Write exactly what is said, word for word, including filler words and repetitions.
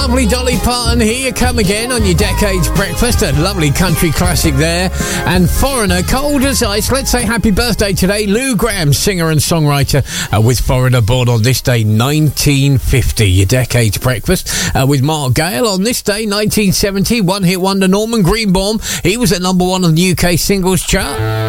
lovely Dolly Parton, Here You Come Again on your Decades Breakfast. A lovely country classic there. And Foreigner, Cold as Ice. Let's say happy birthday today. Lou Gramm, singer and songwriter, uh, with Foreigner, born on this day, nineteen fifty. Your Decades Breakfast uh, with Mark Gale. On this day, nineteen seventy, one-hit wonder Norman Greenbaum. He was at number one on the U K singles chart.